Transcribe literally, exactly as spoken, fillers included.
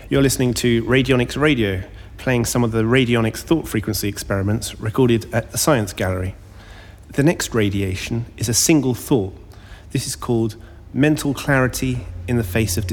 You're listening to Radionics Radio, playing some of the Radionics thought frequency experiments recorded at the Science Gallery. The next radiation is a single thought. This is called mental clarity in the face of